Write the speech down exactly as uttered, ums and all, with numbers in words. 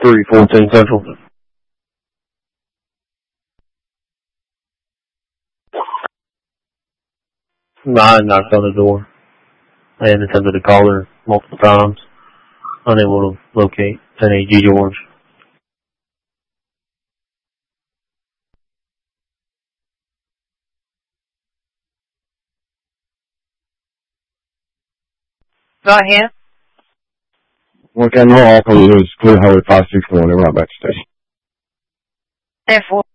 three fourteen Central. I knocked on the door and attempted to call her multiple times, unable to locate any G. George. Go ahead. Okay, no, all I can do is clear Highway five six one. They're right back to station. Therefore.